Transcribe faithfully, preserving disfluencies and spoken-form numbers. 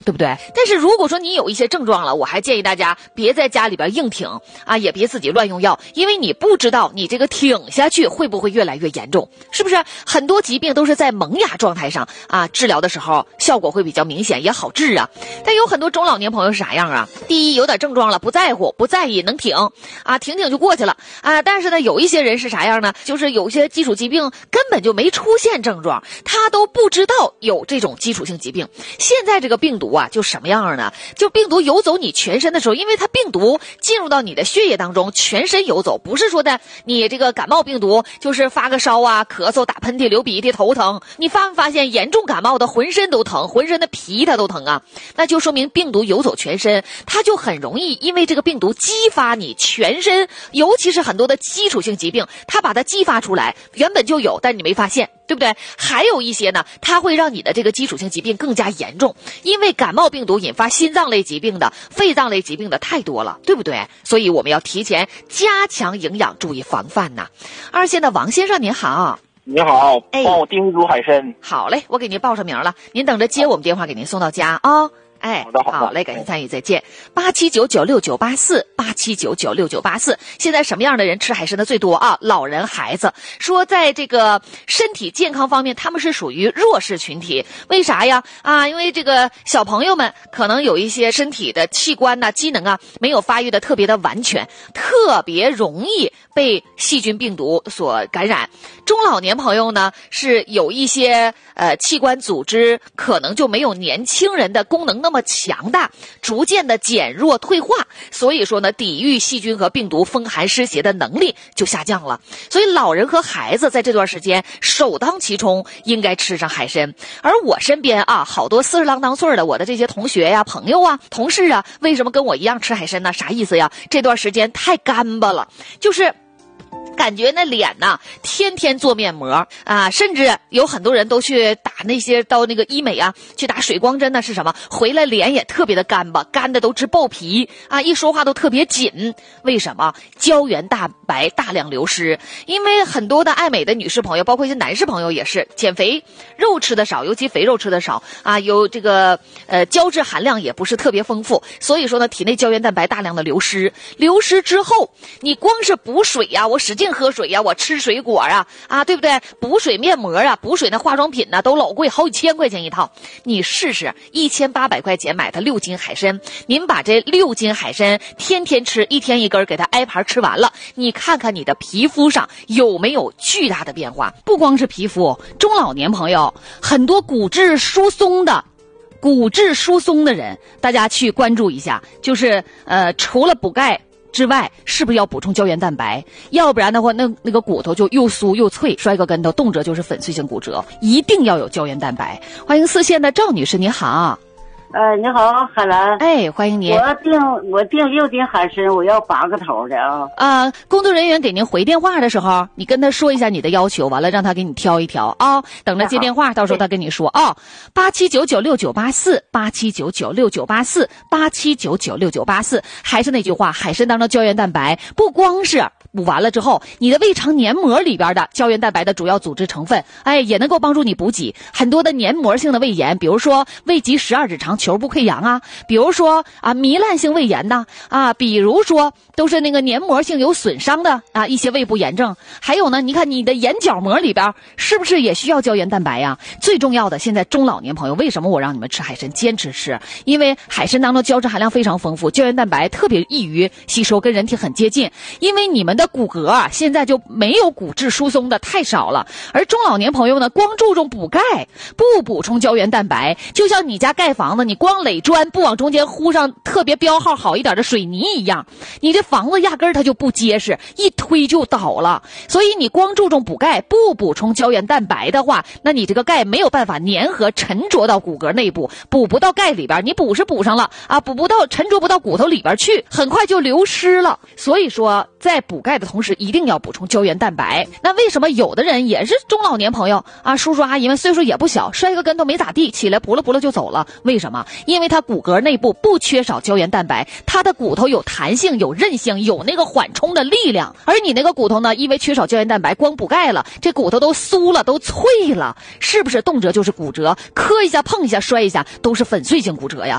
对不对？但是如果说你有一些症状了，我还建议大家别在家里边硬挺啊，也别自己乱用药，因为你不知道你这个挺下去会不会越来越严重，是不是？很多疾病都是在萌芽状态上啊，治疗的时候效果会比较明显，也好治啊。但有很多中老年朋友是啥样啊？第一，有点症状了，不在乎，不在意，能挺啊，挺挺就过去了啊。但是呢，有一些人是啥样呢？就是有些基础疾病根本就没出现症状，他都不知道有这种基础性疾病。现在这个病毒啊，就什么样呢？就病毒游走你全身的时候，因为它病毒进入到你的血液当中，全身游走，不是说的你这个感冒病毒就是发个烧啊、咳嗽、打喷嚏、流鼻涕、头疼。你发没发现严重感冒的浑身都疼，浑身的皮它都疼啊？那就说明病毒游走全身，它就很容易因为这个病毒激发你全身，尤其是很多的基础性疾病，它把它激发出来，原本就有，但你没发现。对不对？还有一些呢，它会让你的这个基础性疾病更加严重，因为感冒病毒引发心脏类疾病的、肺脏类疾病的太多了，对不对？所以我们要提前加强营养，注意防范呐。二线的王先生您好。 你好， 哎， 帮我订一组海参。 好嘞，我给您报上名了，您等着接我们电话给您送到家啊。哦哎， 好的好的， 好嘞，感谢参与，再见。八七九九六九八四，八七九九六九八四。现在什么样的人吃海参的最多啊？老人、孩子。说在这个身体健康方面，他们是属于弱势群体。为啥呀？啊，因为这个小朋友们可能有一些身体的器官呐、机能啊，没有发育的特别的完全，特别容易被细菌病毒所感染。中老年朋友呢，是有一些呃器官组织可能就没有年轻人的功能那么那么强大，逐渐的减弱退化，所以说呢，抵御细菌和病毒风寒湿邪的能力就下降了。所以老人和孩子在这段时间首当其冲应该吃上海参。而我身边啊，好多四十郎当岁的我的这些同学呀、朋友啊、同事啊，为什么跟我一样吃海参呢？啥意思呀？这段时间太干巴了，就是感觉那脸呐，天天做面膜啊，甚至有很多人都去打那些到那个医美啊，去打水光针呢，是什么？回来脸也特别的干巴，干的都直爆皮啊，一说话都特别紧。为什么？胶原蛋白大量流失。因为很多的爱美的女士朋友，包括一些男士朋友也是减肥，肉吃的少，尤其肥肉吃的少啊，有这个呃胶质含量也不是特别丰富，所以说呢，体内胶原蛋白大量的流失。流失之后，你光是补水呀、啊，我使劲喝水呀、啊，我吃水果啊，啊，对不对？补水面膜啊，补水那化妆品呢、啊，都老贵，好几千块钱一套。你试试，一千八百块钱买它六斤海参，您把这六斤海参天天吃，一天一根，给它挨盘吃完了，你看看你的皮肤上有没有巨大的变化？不光是皮肤，中老年朋友很多骨质疏松的。骨质疏松的人，大家去关注一下，就是呃，除了补钙之外，是不是要补充胶原蛋白？要不然的话，那那个骨头就又酥又脆，摔个跟头，动辄就是粉碎性骨折。一定要有胶原蛋白。欢迎四线的赵女士，你好。 呃，你好，海兰。 哎，欢迎您。 我订我订六斤海参，我要八个头的啊。 啊，工作人员给您回电话的时候，你跟他说一下你的要求，完了让他给你挑一挑啊。等着接电话，到时候他跟你说啊。八七九九六九八四，八七九九六九八四，八七九九六九八四。还是那句话，海参当中胶原蛋白不光是补完了之后，你的胃肠黏膜里边的胶原蛋白的主要组织成分，哎，也能够帮助你补给很多的黏膜性的胃炎，比如说胃疾十二指肠球部溃疡啊，比如说啊糜烂性胃炎呐，啊，比如说都是那个黏膜性有损伤的啊一些胃部炎症。还有呢，你看你的眼角膜里边是不是也需要胶原蛋白呀？最重要的，现在中老年朋友，为什么我让你们吃海参，坚持吃？因为海参当中胶质含量非常丰富，胶原蛋白特别易于吸收，跟人体很接近。因为你们的骨骼啊，现在就没有骨质疏松的太少了，而中老年朋友呢，光注重补钙，不补充胶原蛋白，就像你家盖房子，你光垒砖不往中间糊上特别标号好一点的水泥一样，你这房子压根儿它就不结实，一推就倒了。所以你光注重补钙，不补充胶原蛋白的话，那你这个钙没有办法粘合沉着到骨骼内部，补不到钙里边，你补是补上了啊，补不到沉着不到骨头里边去，很快就流失了。所以说在补钙的同时一定要补充胶原蛋白。那为什么有的人也是中老年朋友啊，叔叔阿姨们岁数也不小，摔个跟头没咋地，起来扑了扑了就走了？为什么？因为他骨骼内部不缺少胶原蛋白，他的骨头有弹性、有韧性、有那个缓冲的力量。而你那个骨头呢，因为缺少胶原蛋白，光补钙了，这骨头都酥了，都脆了，是不是动辄就是骨折？磕一下碰一下摔一下都是粉碎性骨折呀。